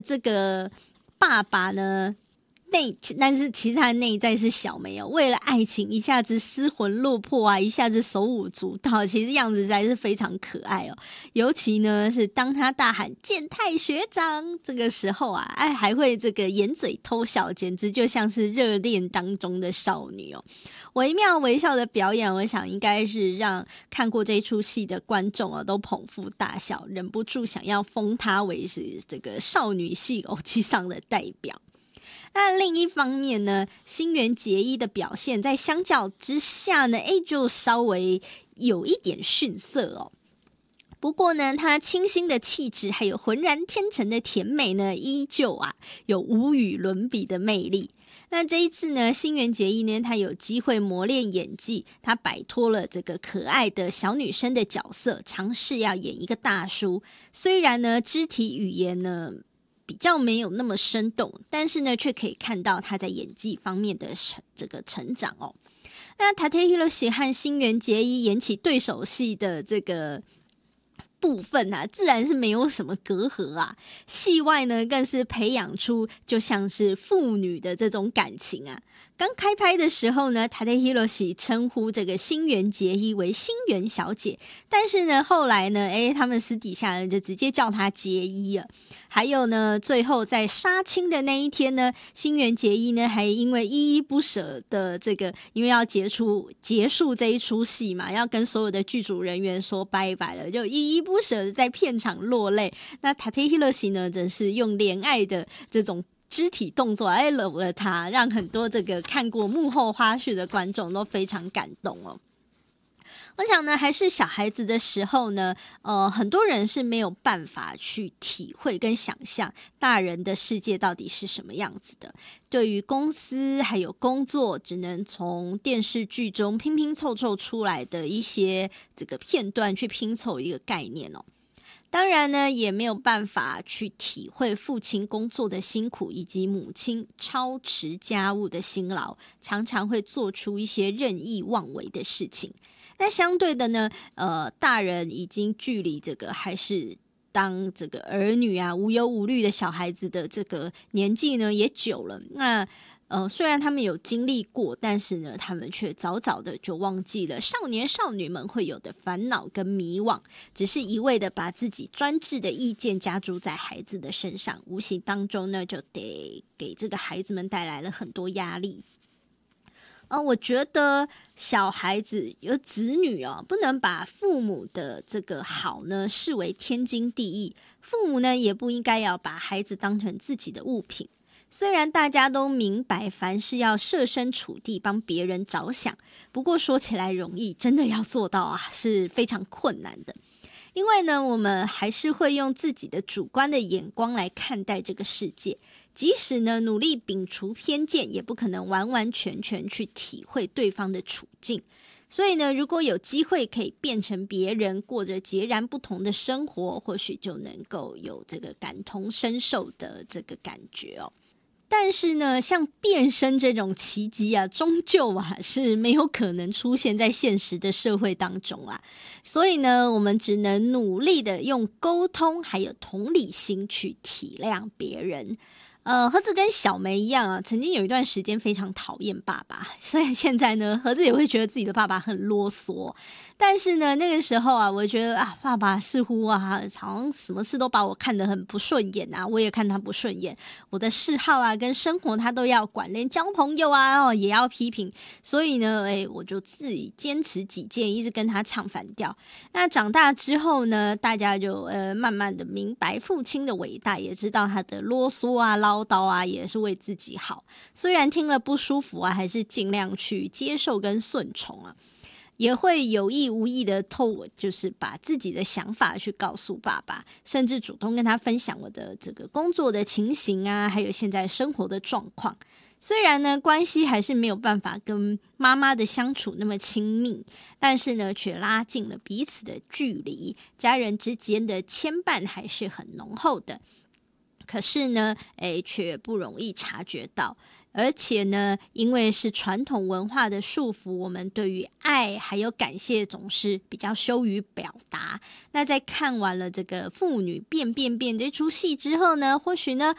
这个爸爸呢但是其实他的内在是小梅哦，为了爱情一下子失魂落魄啊，一下子手舞足蹈，其实样子实在是非常可爱哦。尤其呢是当他大喊健太学长这个时候啊，还会这个掩嘴偷笑，简直就像是热恋当中的少女哦。惟妙惟肖的表演，我想应该是让看过这出戏的观众啊都捧腹大笑，忍不住想要封她为是这个少女系偶机上的代表。那另一方面呢，新垣结衣的表现在相较之下呢，就稍微有一点逊色哦。不过呢，她清新的气质还有浑然天成的甜美呢，依旧啊有无与伦比的魅力。那这一次呢，新垣结衣呢，她有机会磨练演技，她摆脱了这个可爱的小女生的角色，尝试要演一个大叔。虽然呢，肢体语言呢比较没有那么生动，但是呢，却可以看到他在演技方面的这个成长哦。那Tate Hiroshi和新垣结衣演起对手戏的这个部分啊，自然是没有什么隔阂啊。戏外呢，更是培养出就像是父女的这种感情啊。刚开拍的时候呢，Tate Hiroshi称呼这个新垣结衣为新垣小姐，但是呢，后来呢，他们私底下就直接叫她结衣了。还有呢，最后在杀青的那一天呢，新垣结衣呢还因为依依不舍的这个，因为要结束这一出戏嘛，要跟所有的剧组人员说拜拜了，就依依不舍的在片场落泪。那 Tate Hiroshi 呢，真是用怜爱的这种肢体动作搂了他，让很多这个看过幕后花絮的观众都非常感动哦。我想呢，还是小孩子的时候呢，很多人是没有办法去体会跟想象大人的世界到底是什么样子的。对于公司还有工作，只能从电视剧中拼拼凑凑出来的一些这个片段去拼凑一个概念哦。当然呢，也没有办法去体会父亲工作的辛苦，以及母亲操持家务的辛劳，常常会做出一些任意妄为的事情。那相对的呢，大人已经距离这个还是当这个儿女啊无忧无虑的小孩子的这个年纪呢也久了。那虽然他们有经历过，但是呢，他们却早早的就忘记了少年少女们会有的烦恼跟迷惘，只是一味的把自己专制的意见加诸在孩子的身上，无形当中呢，就得给这个孩子们带来了很多压力。我觉得小孩子有子女不能把父母的这个好呢视为天经地义，父母呢也不应该要把孩子当成自己的物品。虽然大家都明白凡事要设身处地帮别人着想，不过说起来容易，真的要做到啊是非常困难的。因为呢，我们还是会用自己的主观的眼光来看待这个世界，即使呢努力摒除偏见，也不可能完完全全去体会对方的处境。所以呢，如果有机会可以变成别人，过着截然不同的生活，或许就能够有这个感同身受的这个感觉哦。但是呢，像变身这种奇迹啊，终究是没有可能出现在现实的社会当中啦。所以呢，我们只能努力的用沟通还有同理心去体谅别人。盒子跟小梅一样啊，曾经有一段时间非常讨厌爸爸，虽然现在呢，盒子也会觉得自己的爸爸很啰嗦，但是呢，那个时候啊，我觉得爸爸似乎好像什么事都把我看得很不顺眼啊，我也看他不顺眼，我的嗜好啊跟生活他都要管，连交朋友啊也要批评，所以呢，我就自己坚持己见，一直跟他唱反调。那长大之后呢，大家就慢慢的明白父亲的伟大，也知道他的啰嗦啊唠叨啊也是为自己好，虽然听了不舒服啊，还是尽量去接受跟顺从啊，也会有意无意的就是把自己的想法去告诉爸爸，甚至主动跟他分享我的这个工作的情形啊，还有现在生活的状况。虽然呢，关系还是没有办法跟妈妈的相处那么亲密，但是呢，却拉近了彼此的距离，家人之间的牵绊还是很浓厚的。可是呢，却不容易察觉到。而且呢，因为是传统文化的束缚，我们对于爱还有感谢总是比较羞于表达。那在看完了这个父女变这出戏之后呢，或许呢，